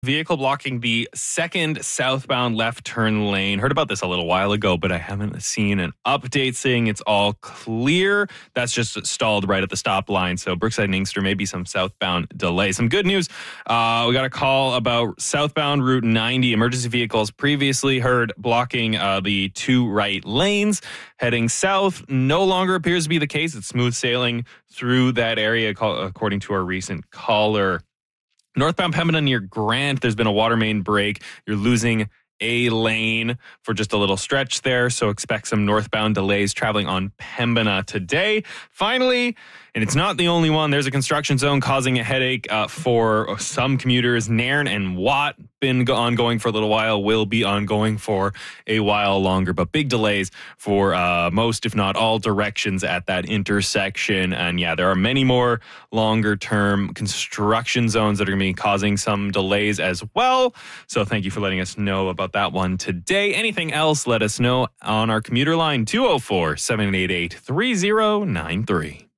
Vehicle blocking the second southbound left turn lane. Heard about this a little while ago, but I haven't seen an update saying it's all clear. That's just stalled right at the stop line. So Brookside and Inkster, maybe some southbound delay. Some good news. We got a call about southbound Route 90. Emergency vehicles previously heard blocking the two right lanes. Heading south no longer appears to be the case. It's smooth sailing through that area, according to our recent caller. Northbound Pembina near Grant, there's been a water main break. You're losing a lane for just a little stretch there, so expect some northbound delays traveling on Pembina today. Finally, and it's not the only one, there's a construction zone causing a headache for some commuters. Nairn and Watt been ongoing for a little while, will be ongoing for a while longer, but big delays for most, if not all, directions at that intersection. And yeah, there are many more longer term construction zones that are going to be causing some delays as well. So thank you for letting us know about that one today. Anything else, let us know on our commuter line 204-788-3093.